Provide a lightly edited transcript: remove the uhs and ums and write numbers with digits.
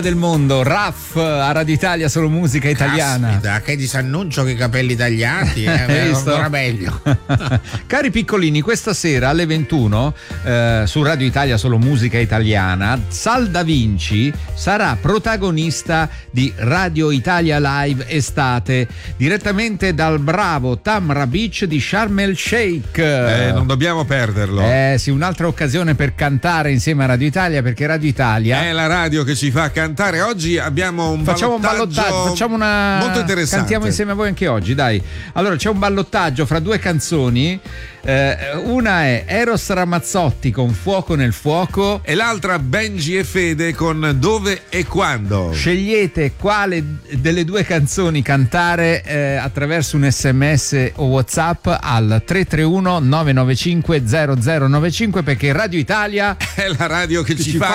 del mondo, Raff a Radio Italia, solo musica italiana. Caspita, che disannuncio, che capelli tagliati, ancora meglio. Cari piccolini, questa sera alle 21 su Radio Italia, solo musica italiana, Sal Da Vinci sarà protagonista di Radio Italia Live Estate, direttamente dal bravo Tamra Beach di Sharm el Sheikh. Non dobbiamo perderlo. Sì, un'altra occasione per cantare insieme a Radio Italia, perché Radio Italia è la radio che ci fa cantare. Oggi abbiamo un ballottaggio, facciamo una molto interessante. Cantiamo insieme a voi anche oggi, dai. Allora, c'è un ballottaggio fra due canzoni. Una è Eros Ramazzotti con Fuoco nel fuoco e l'altra Benji e Fede con Dove e Quando. Scegliete quale delle due canzoni cantare attraverso un SMS o WhatsApp al 331 995 0095, perché Radio Italia è la radio che ci fa